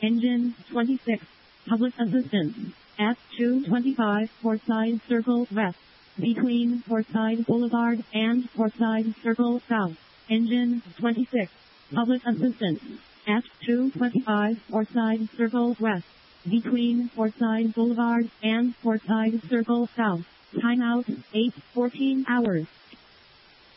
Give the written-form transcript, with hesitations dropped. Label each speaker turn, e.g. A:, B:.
A: Engine 26. Public assistance. At 225 Portside Circle West. Between Portside Boulevard and Portside Circle South. Engine 26. Public assistance. At 225 Portside Circle West. Between Portside Boulevard and Portside Circle South. Timeout 8:14 hours.